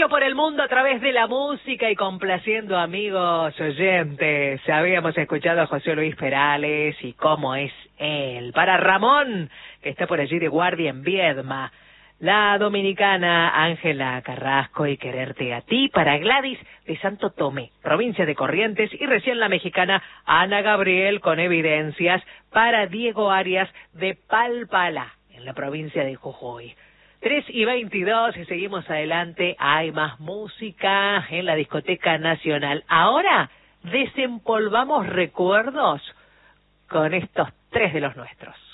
radio por el mundo a través de la música y complaciendo amigos oyentes. Habíamos escuchado a José Luis Perales y cómo es él. Para Ramón, que está por allí de guardia en Viedma. La dominicana Ángela Carrasco y Quererte a ti. Para Gladys de Santo Tomé, provincia de Corrientes. Y recién la mexicana Ana Gabriel con Evidencias. Para Diego Arias de Palpalá, en la provincia de Jujuy. 3:22 y seguimos adelante. Hay más música en la Discoteca Nacional. Ahora desempolvamos recuerdos con estos tres de los nuestros.